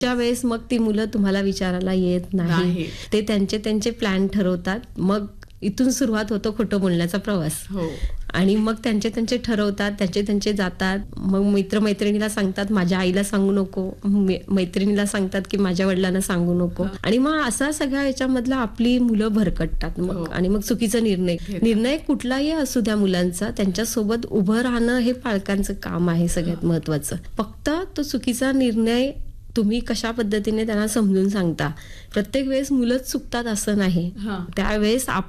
त्यावेळेस मग ती मुलं तुम्हाला विचारायला येत नाही. ते त्यांचे प्लॅन ठरवतात. मग इथून सुरुवात होतो खोटं बोलण्याचा प्रवास. आणि मग त्यांचे ठरवतात, त्यांचे जातात. मग मित्रमैत्रिणीला सांगतात माझ्या आईला सांगू नको, मैत्रिणीला सांगतात की माझ्या वडिलांना सांगू नको. आणि मग असा सगळ्या याच्यामधला आपली मुलं भरकटतात मग. आणि मग चुकीचा निर्णय कुठलाही असू द्या मुलांचा, त्यांच्यासोबत उभं राहणं हे पालकांचं काम आहे सगळ्यात महत्वाचं. फक्त तो चुकीचा निर्णय तुम्ही कशा पद्धतीने त्यांना समजून सांगता. प्रत्येक वेळेस मुलंच चुकतात असं नाही. त्यावेळेस